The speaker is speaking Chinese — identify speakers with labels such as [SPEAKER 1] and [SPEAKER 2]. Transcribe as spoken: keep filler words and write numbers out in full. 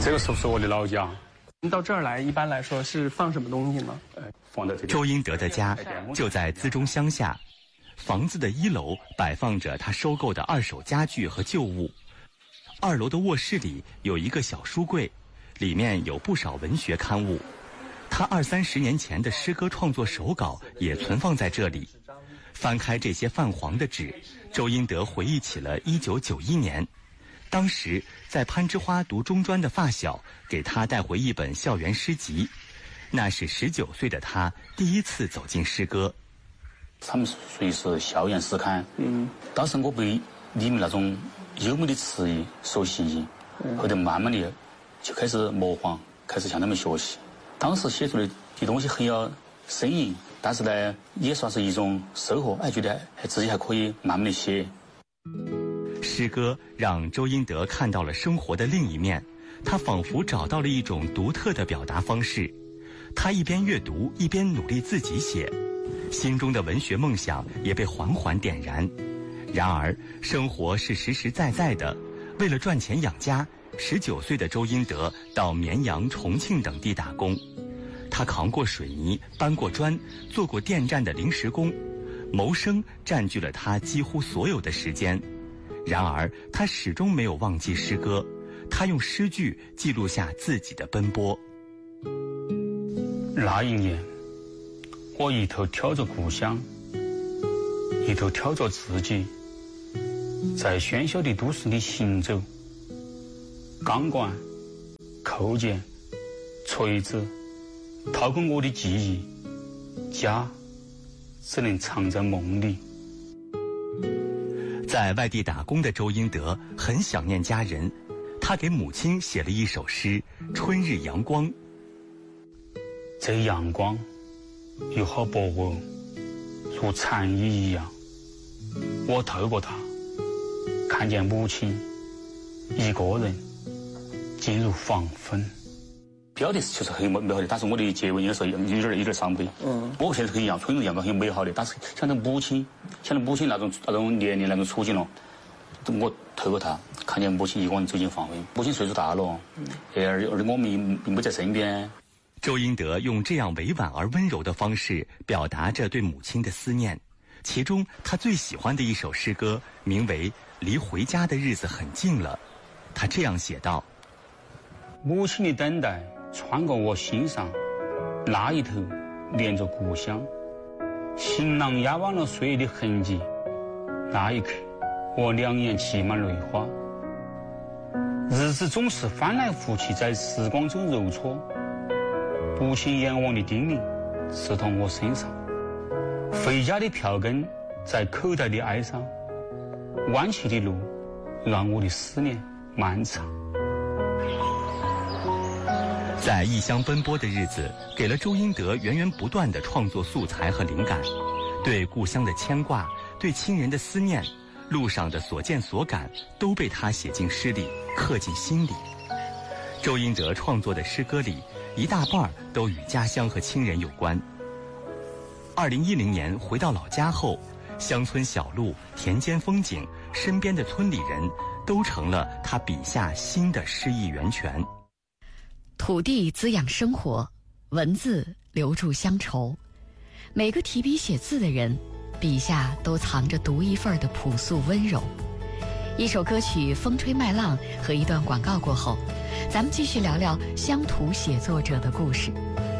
[SPEAKER 1] 这个是是我的老家。
[SPEAKER 2] 您到这儿来，一般来说是放什么东西呢？
[SPEAKER 1] 呃，放在这里。
[SPEAKER 3] 周英德的家就在资中乡下，房子的一楼摆放着他收购的二手家具和旧物，二楼的卧室里有一个小书柜，里面有不少文学刊物。他二三十年前的诗歌创作手稿也存放在这里。翻开这些泛黄的纸，周英德回忆起了一九九一年。当时在攀枝花读中专的发小给他带回一本校园诗集，那是十九岁的他第一次走进诗歌。
[SPEAKER 4] 他们属于是校园诗刊，嗯，当时我被里面那种优美的词意所吸引，嗯、后头慢慢的就开始模仿，开始向他们学习。当时写出的的东西很有深意，但是呢，也算是一种收获，哎，觉得还自己还可以慢慢的写。
[SPEAKER 3] 诗歌让周英德看到了生活的另一面，他仿佛找到了一种独特的表达方式。他一边阅读，一边努力自己写，心中的文学梦想也被缓缓点燃。然而，生活是实实在在的，为了赚钱养家，十九岁的周英德到绵阳、重庆等地打工。他扛过水泥，搬过砖，做过电站的临时工，谋生占据了他几乎所有的时间。然而，他始终没有忘记诗歌，他用诗句记录下自己的奔波。
[SPEAKER 4] 那一年，我一头挑着故乡，一头挑着自己，在喧嚣的都市里行走。钢管、扣件、锤子掏空我的记忆，家只能藏在梦里。
[SPEAKER 3] 在外地打工的周英德很想念家人，他给母亲写了一首诗《春日阳光》。
[SPEAKER 4] 这阳光有好薄哦，如蝉翼一样。我透过它，看见母亲一个人进入黄昏。标题确实很美好的，但是我的结尾有时候有点有点伤悲。嗯，我现在很一样，春日阳光很美好的，但是想到母亲，想到母亲那种那种年龄那种处境了，我透过他看见母亲一个人走进黄昏。母亲岁数大了，嗯，而而我们并不在身边。
[SPEAKER 3] 周英德用这样委婉而温柔的方式表达着对母亲的思念。其中他最喜欢的一首诗歌名为《离回家的日子很近了》，他这样写道：
[SPEAKER 4] 母亲的等待穿过我心上，那一头连着故乡，行囊压弯了岁月的痕迹，那一刻我两眼起满泪花。日子总是翻来覆去在时光中揉搓，不情言忘的叮咛刺痛我身上，回家的票根在口袋里哀伤，弯曲的路让我的思念漫长。
[SPEAKER 3] 在异乡奔波的日子，给了周英德源源不断的创作素材和灵感，对故乡的牵挂，对亲人的思念，路上的所见所感，都被他写进诗里，刻进心里。周英德创作的诗歌里，一大半都与家乡和亲人有关。二零一零年回到老家后，乡村小路、田间风景、身边的村里人，都成了他笔下新的诗意源泉。
[SPEAKER 5] 土地滋养生活，文字留住乡愁。每个提笔写字的人，笔下都藏着独一份的朴素温柔。一首歌曲《风吹麦浪》和一段广告过后，咱们继续聊聊乡土写作者的故事。